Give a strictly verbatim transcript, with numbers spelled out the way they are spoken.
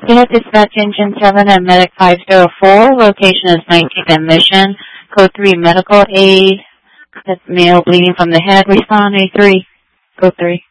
Unit Dispatch Engine seven and Medic five zero four. Location is nineteenth and Mission. Code three, medical aid. That's male bleeding from the head. Respond A three. Code three.